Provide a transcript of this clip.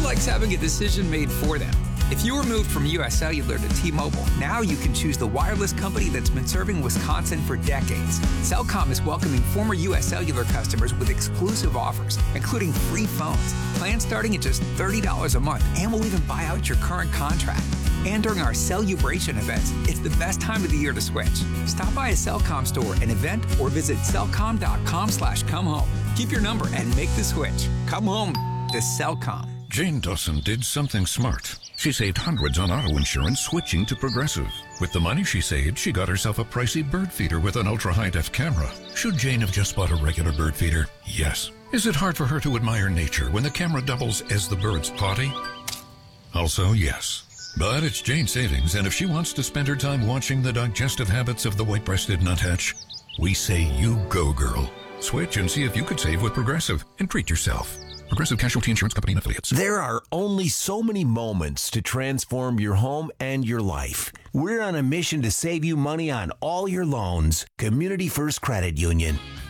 likes having a decision made for them. If you were moved from US Cellular to T-Mobile, now you can choose the wireless company that's been serving Wisconsin for decades. Cellcom is welcoming former US Cellular customers with exclusive offers, including free phones, plans starting at just $30 a month, and we'll even buy out your current contract. And during our Celebration events, it's the best time of the year to switch. Stop by a Cellcom store, an event, or visit cellcom.com/comehome. Keep your number and make the switch. Come home to Cellcom. Jane Dawson did something smart. She saved hundreds on auto insurance switching to Progressive. With the money she saved, she got herself a pricey bird feeder with an ultra-high-def camera. Should Jane have just bought a regular bird feeder? Yes. Is it hard for her to admire nature when the camera doubles as the bird's potty? Also, yes. But it's Jane's savings, and if she wants to spend her time watching the digestive habits of the white-breasted nuthatch, we say you go, girl. Switch and see if you could save with Progressive and treat yourself. Progressive Casualty Insurance Company and Affiliates. There are only so many moments to transform your home and your life. We're on a mission to save you money on all your loans. Community First Credit Union.